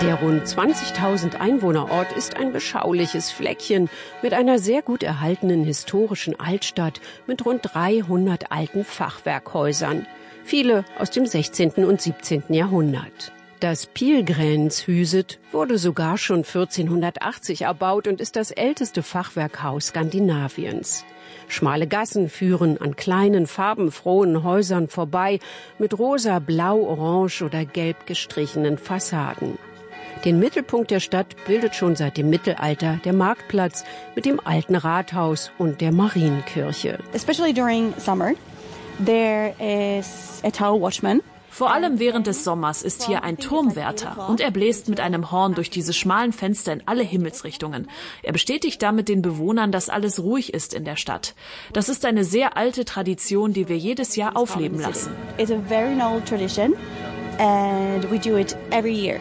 Der rund 20.000 Einwohnerort ist ein beschauliches Fleckchen mit einer sehr gut erhaltenen historischen Altstadt mit rund 300 alten Fachwerkhäusern. Viele aus dem 16. und 17. Jahrhundert. Das Pilgränshuset wurde sogar schon 1480 erbaut und ist das älteste Fachwerkhaus Skandinaviens. Schmale Gassen führen an kleinen, farbenfrohen Häusern vorbei mit rosa, blau, orange oder gelb gestrichenen Fassaden. Den Mittelpunkt der Stadt bildet schon seit dem Mittelalter der Marktplatz mit dem alten Rathaus und der Marienkirche. Especially during summer, there is a tower watchman. Vor allem während des Sommers ist hier ein Turmwärter und er bläst mit einem Horn durch diese schmalen Fenster in alle Himmelsrichtungen. Er bestätigt damit den Bewohnern, dass alles ruhig ist in der Stadt. Das ist eine sehr alte Tradition, die wir jedes Jahr aufleben lassen. It's a very old tradition and we do it every year.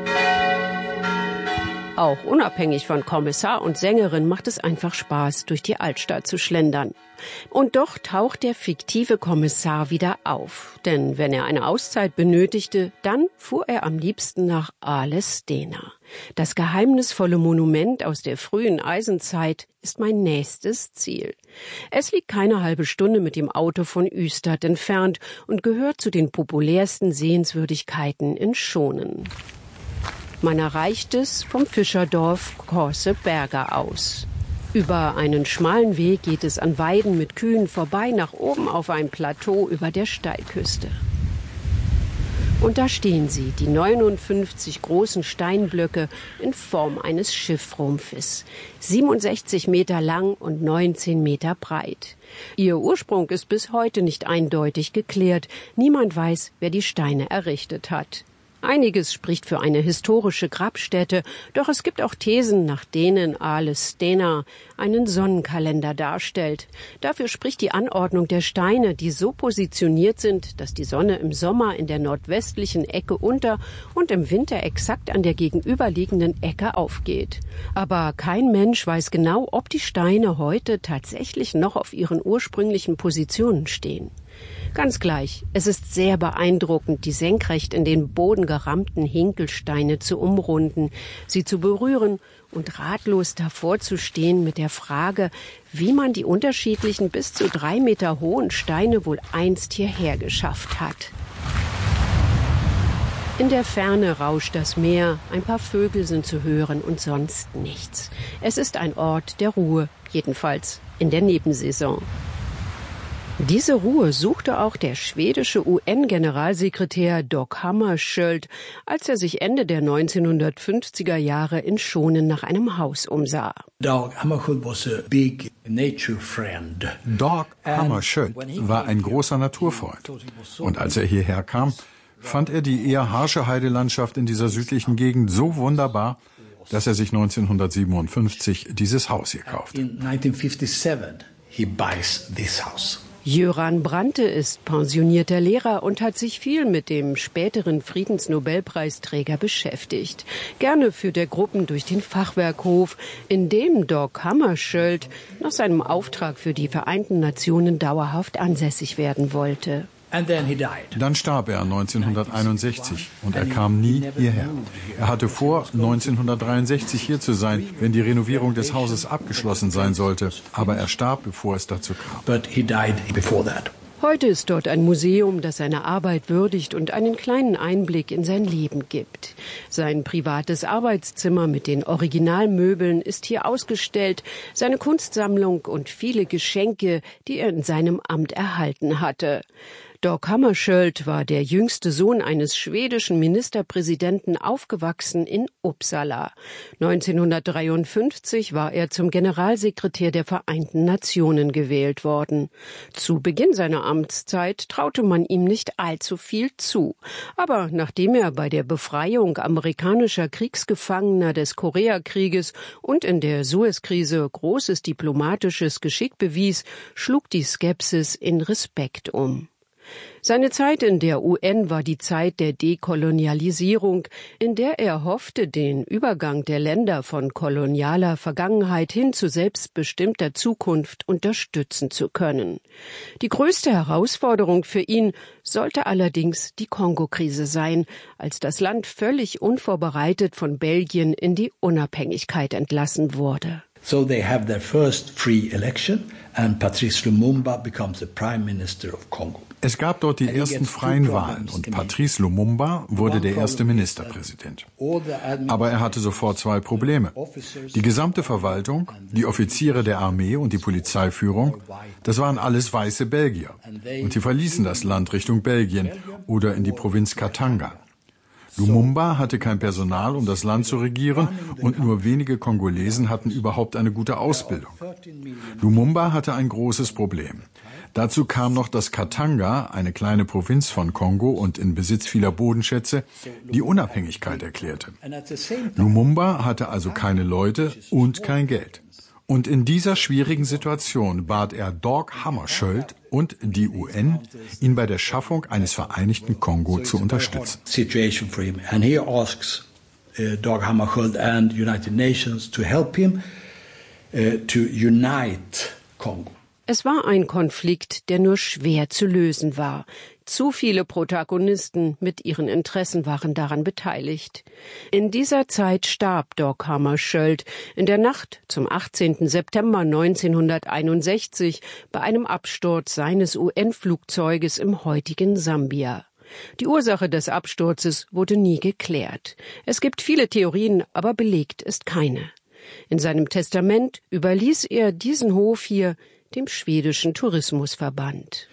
Auch unabhängig von Kommissar und Sängerin macht es einfach Spaß, durch die Altstadt zu schlendern. Und doch taucht der fiktive Kommissar wieder auf. Denn wenn er eine Auszeit benötigte, dann fuhr er am liebsten nach Ales-Stena. Das geheimnisvolle Monument aus der frühen Eisenzeit ist mein nächstes Ziel. Es liegt keine halbe Stunde mit dem Auto von Ystad entfernt und gehört zu den populärsten Sehenswürdigkeiten in Schonen. Man erreicht es vom Fischerdorf Korseberga aus. Über einen schmalen Weg geht es an Weiden mit Kühen vorbei nach oben auf ein Plateau über der Steilküste. Und da stehen sie, die 59 großen Steinblöcke in Form eines Schiffrumpfes, 67 Meter lang und 19 Meter breit. Ihr Ursprung ist bis heute nicht eindeutig geklärt. Niemand weiß, wer die Steine errichtet hat. Einiges spricht für eine historische Grabstätte, doch es gibt auch Thesen, nach denen Ales-Stena einen Sonnenkalender darstellt. Dafür spricht die Anordnung der Steine, die so positioniert sind, dass die Sonne im Sommer in der nordwestlichen Ecke unter und im Winter exakt an der gegenüberliegenden Ecke aufgeht. Aber kein Mensch weiß genau, ob die Steine heute tatsächlich noch auf ihren ursprünglichen Positionen stehen. Ganz gleich, es ist sehr beeindruckend, die senkrecht in den Boden gerammten Hinkelsteine zu umrunden, sie zu berühren und ratlos davor zu stehen mit der Frage, wie man die unterschiedlichen bis zu 3 Meter hohen Steine wohl einst hierher geschafft hat. In der Ferne rauscht das Meer, ein paar Vögel sind zu hören und sonst nichts. Es ist ein Ort der Ruhe, jedenfalls in der Nebensaison. Diese Ruhe suchte auch der schwedische UN-Generalsekretär Dag Hammarskjöld, als er sich Ende der 1950er Jahre in Schonen nach einem Haus umsah. Dag Hammarskjöld was a big nature friend. Dag Hammarskjöld war ein großer Naturfreund. Und als er hierher kam, fand er die eher harsche Heidelandschaft in dieser südlichen Gegend so wunderbar, dass er sich 1957 dieses Haus hier kaufte. In 1957 he buys this house. Göran Brandte ist pensionierter Lehrer und hat sich viel mit dem späteren Friedensnobelpreisträger beschäftigt. Gerne führt er Gruppen durch den Fachwerkhof, in dem Dag Hammarskjöld nach seinem Auftrag für die Vereinten Nationen dauerhaft ansässig werden wollte. Dann starb er 1961 und er kam nie hierher. Er hatte vor, 1963 hier zu sein, wenn die Renovierung des Hauses abgeschlossen sein sollte. Aber er starb, bevor es dazu kam. Heute ist dort ein Museum, das seine Arbeit würdigt und einen kleinen Einblick in sein Leben gibt. Sein privates Arbeitszimmer mit den Originalmöbeln ist hier ausgestellt, seine Kunstsammlung und viele Geschenke, die er in seinem Amt erhalten hatte. Dag Hammarskjöld war der jüngste Sohn eines schwedischen Ministerpräsidenten, aufgewachsen in Uppsala. 1953 war er zum Generalsekretär der Vereinten Nationen gewählt worden. Zu Beginn seiner Amtszeit traute man ihm nicht allzu viel zu. Aber nachdem er bei der Befreiung amerikanischer Kriegsgefangener des Koreakrieges und in der Suezkrise großes diplomatisches Geschick bewies, schlug die Skepsis in Respekt um. Seine Zeit in der UN war die Zeit der Dekolonialisierung, in der er hoffte, den Übergang der Länder von kolonialer Vergangenheit hin zu selbstbestimmter Zukunft unterstützen zu können. Die größte Herausforderung für ihn sollte allerdings die Kongo-Krise sein, als das Land völlig unvorbereitet von Belgien in die Unabhängigkeit entlassen wurde. So they have their first free election and Patrice Lumumba becomes the Prime Minister of Congo. Es gab dort die ersten freien Wahlen und Patrice Lumumba wurde der erste Ministerpräsident. Aber er hatte sofort zwei Probleme. Die gesamte Verwaltung, die Offiziere der Armee und die Polizeiführung, das waren alles weiße Belgier. Und sie verließen das Land Richtung Belgien oder in die Provinz Katanga. Lumumba hatte kein Personal, um das Land zu regieren, und nur wenige Kongolesen hatten überhaupt eine gute Ausbildung. Lumumba hatte ein großes Problem. Dazu kam noch, dass Katanga, eine kleine Provinz von Kongo und in Besitz vieler Bodenschätze, die Unabhängigkeit erklärte. Lumumba hatte also keine Leute und kein Geld. Und in dieser schwierigen Situation bat er Dag Hammarskjöld und die UN, ihn bei der Schaffung eines vereinigten Kongo zu unterstützen. And he asks Dag Hammarskjöld and United Nations to help him to unite Congo. Es war ein Konflikt, der nur schwer zu lösen war. Zu viele Protagonisten mit ihren Interessen waren daran beteiligt. In dieser Zeit starb Dag Hammarskjöld in der Nacht zum 18. September 1961 bei einem Absturz seines UN-Flugzeuges im heutigen Sambia. Die Ursache des Absturzes wurde nie geklärt. Es gibt viele Theorien, aber belegt ist keine. In seinem Testament überließ er diesen Hof hier dem schwedischen Tourismusverband.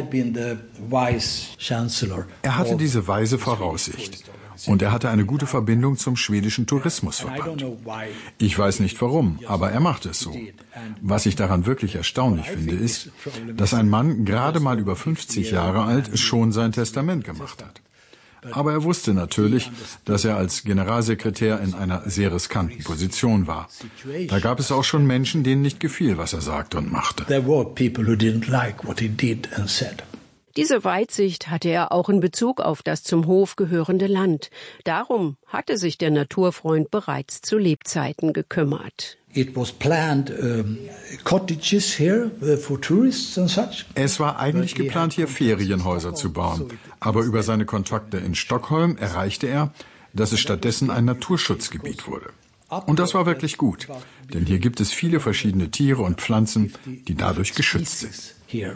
Er hatte diese weise Voraussicht und er hatte eine gute Verbindung zum schwedischen Tourismusverband. Ich weiß nicht warum, aber er machte es so. Was ich daran wirklich erstaunlich finde, ist, dass ein Mann gerade mal über 50 Jahre alt schon sein Testament gemacht hat. Aber er wusste natürlich, dass er als Generalsekretär in einer sehr riskanten Position war. Da gab es auch schon Menschen, denen nicht gefiel, was er sagte und machte. Diese Weitsicht hatte er auch in Bezug auf das zum Hof gehörende Land. Darum hatte sich der Naturfreund bereits zu Lebzeiten gekümmert. Es war eigentlich geplant, hier Ferienhäuser zu bauen. Aber über seine Kontakte in Stockholm erreichte er, dass es stattdessen ein Naturschutzgebiet wurde. Und das war wirklich gut, denn hier gibt es viele verschiedene Tiere und Pflanzen, die dadurch geschützt sind.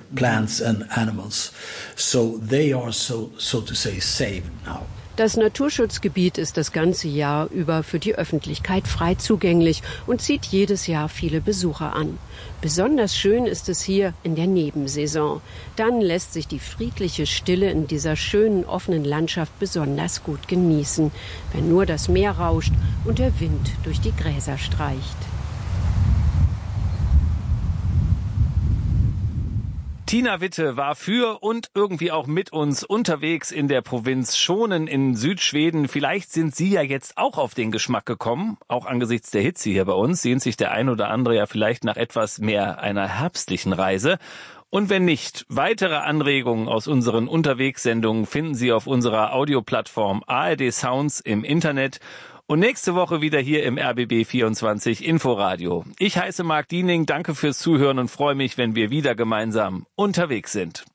Das Naturschutzgebiet ist das ganze Jahr über für die Öffentlichkeit frei zugänglich und zieht jedes Jahr viele Besucher an. Besonders schön ist es hier in der Nebensaison. Dann lässt sich die friedliche Stille in dieser schönen offenen Landschaft besonders gut genießen, wenn nur das Meer rauscht und der Wind durch die Gräser streicht. Tina Witte war für und irgendwie auch mit uns unterwegs in der Provinz Schonen in Südschweden. Vielleicht sind Sie ja jetzt auch auf den Geschmack gekommen, auch angesichts der Hitze hier bei uns. Sehnt sich der ein oder andere ja vielleicht nach etwas mehr einer herbstlichen Reise. Und wenn nicht, weitere Anregungen aus unseren Unterwegssendungen finden Sie auf unserer Audioplattform ARD Sounds im Internet. Und nächste Woche wieder hier im RBB 24 Inforadio. Ich heiße Marc Diening, danke fürs Zuhören und freue mich, wenn wir wieder gemeinsam unterwegs sind.